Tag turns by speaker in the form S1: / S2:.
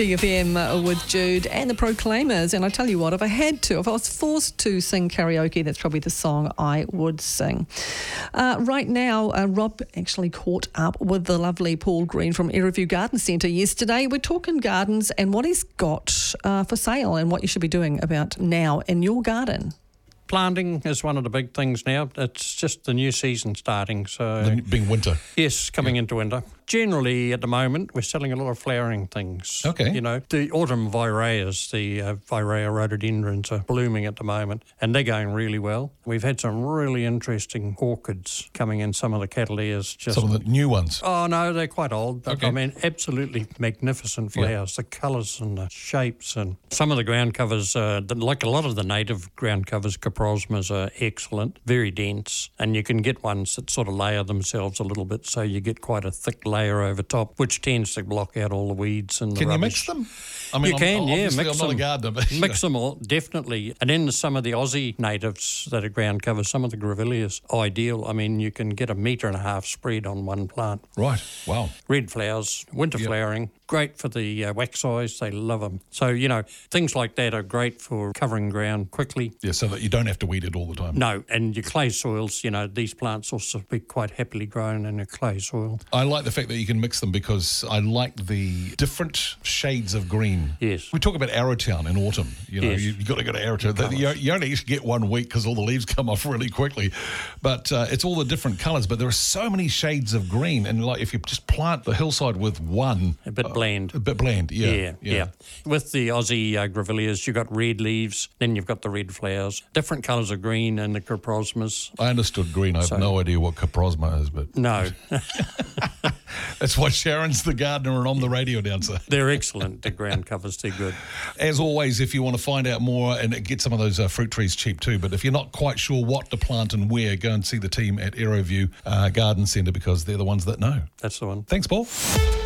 S1: BFM with Jude and the Proclaimers. And I tell you what, if I was forced to sing karaoke, that's probably the song I would sing. Right now, Rob actually caught up with the lovely Paul Green from Airview Garden Centre yesterday. We're talking gardens and what he's got for sale and what you should be doing about now in your garden.
S2: Planting is one of the big things now. It's just the new season starting. So
S3: being winter.
S2: Yes, coming into winter. Generally, at the moment, we're selling a lot of flowering things.
S3: Okay.
S2: You know, the autumn vireas, the virea rhododendrons are blooming at the moment, and they're going really well. We've had some really interesting orchids coming in, some of the cattleyas.
S3: Some of the new ones.
S2: Oh, no, they're quite old. But
S3: Okay.
S2: I mean, absolutely magnificent flowers, the colours and the shapes. And some of the ground covers, like a lot of the native ground covers, coprosmas are excellent, very dense. And you can get ones that sort of layer themselves a little bit, so you get quite a thick layer over top, which tends to block out all the weeds and the
S3: Can you
S2: rubbish.
S3: mix them? I mean,
S2: You can, yeah,
S3: obviously
S2: mix
S3: I'm not a
S2: them.
S3: gardener, but
S2: Mix them all, definitely. And then some of the Aussie natives that are ground cover, some of the grevilleas, ideal. I mean, you can get 1.5 metre spread on one plant.
S3: Right, wow.
S2: Red flowers, winter flowering, great for the wax eyes. They love them. So, you know, things like that are great for covering ground quickly.
S3: Yeah, so that you don't have to weed it all the time.
S2: No, and your clay soils, you know, these plants also be quite happily grown in a clay soil.
S3: I like the fact that you can mix them because I like the different shades of green.
S2: Yes.
S3: We talk about Arrowtown in autumn. You know,
S2: Yes.
S3: you've got to go to Arrowtown. You only get 1 week because all the leaves come off really quickly. But it's all the different colours. But there are so many shades of green. And like if you just plant the hillside with one.
S2: A bit bland.
S3: A bit bland, yeah.
S2: With the Aussie grevilleas, you've got red leaves, then you've got the red flowers. Different colours of green and the coprosmas.
S3: I understood green. I have no idea what coprosma is, but
S2: No,
S3: that's why Sharon's the gardener and I'm the radio announcer.
S2: they're excellent. The ground covers, they're good.
S3: As always, if you want to find out more and get some of those fruit trees cheap too, but if you're not quite sure what to plant and where, go and see the team at Aereview Garden Centre because they're the ones that know.
S2: That's the one.
S3: Thanks, Paul.